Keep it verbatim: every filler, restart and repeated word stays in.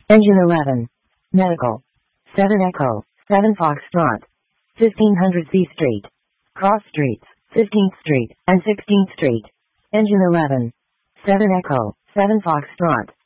Engine eleven. Medical. seven Echo, seven Foxtrot. fifteen hundred C Street. Cross Streets, fifteenth Street, and sixteenth Street. Engine eleven. seven Echo, seven Foxtrot.